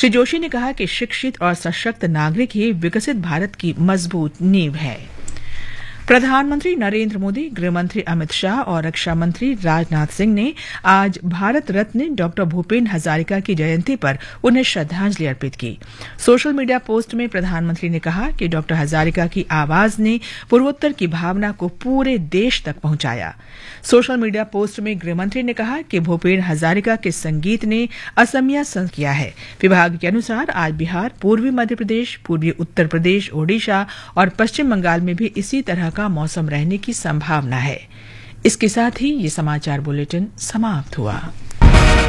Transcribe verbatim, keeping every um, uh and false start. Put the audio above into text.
श्री जोशी ने कहा कि शिक्षित और सशक्त नागरिक ही विकसित भारत की मजबूत नींव है। प्रधानमंत्री नरेंद्र मोदी, गृहमंत्री अमित शाह और रक्षा मंत्री राजनाथ सिंह ने आज भारत रत्न डॉक्टर भूपेन हजारिका की जयंती पर उन्हें श्रद्धांजलि अर्पित की। सोशल मीडिया पोस्ट में प्रधानमंत्री ने कहा कि डॉक्टर हजारिका की आवाज ने पूर्वोत्तर की भावना को पूरे देश तक पहुंचाया। सोशल मीडिया पोस्ट में गृहमंत्री ने कहा कि भूपेन हजारिका के संगीत ने असमिया संग किया है। विभाग के अनुसार आज बिहार, पूर्वी मध्य प्रदेश, पूर्वी उत्तर प्रदेश, ओडिशा और पश्चिम बंगाल में भी इसी तरह का मौसम रहने की संभावना है। इसके साथ ही ये समाचार बुलेटिन समाप्त हुआ।